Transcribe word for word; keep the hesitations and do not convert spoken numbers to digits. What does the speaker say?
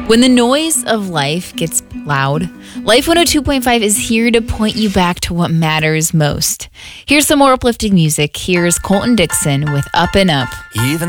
When the noise of life gets loud, Life one oh two point five is here to point you back to what matters most. Here's some more uplifting music. Here's Colton Dixon with Up and Up. Even